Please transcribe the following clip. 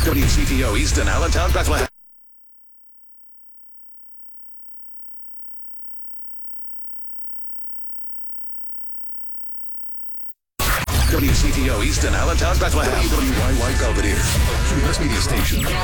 WCTO Easton, Allentown, Bethlehem. WCTO Easton, Allentown, Bethlehem. WYY Belvedere, a Mass Media station.